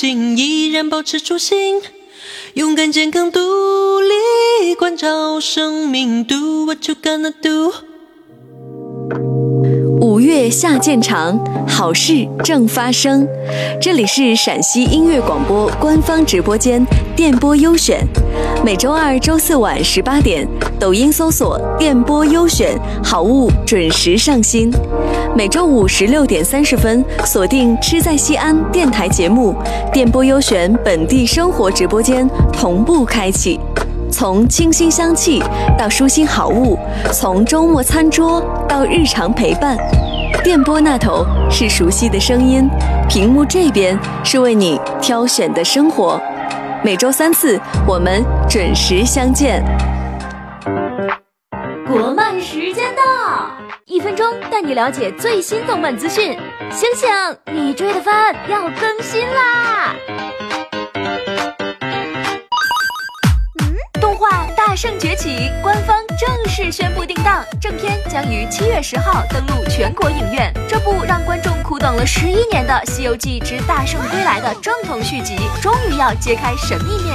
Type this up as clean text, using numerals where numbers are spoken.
情，依然保持初心，勇敢健康独立，关照生命 Do what you gonna do。 5月下渐长，好事正发生。这里是陕西音乐广播官方直播间电波优选，每周二、周四晚18点，抖音搜索电波优选，好物准时上新。每周五16点30分，锁定吃在西安电台节目，电波优选本地生活直播间同步开启。从清新香气到舒心好物，从周末餐桌到日常陪伴，电波那头是熟悉的声音，屏幕这边是为你挑选的生活。每周3次，我们准时相见。 国漫时间到，1分钟带你了解最新动漫资讯。醒醒，你追的番要更新啦！动画《大圣崛起》官方正式宣布定档，正片将于7月10号登陆全国影院。这部让观众苦等了11年的《西游记之大圣归来》的正统续集，终于要揭开神秘面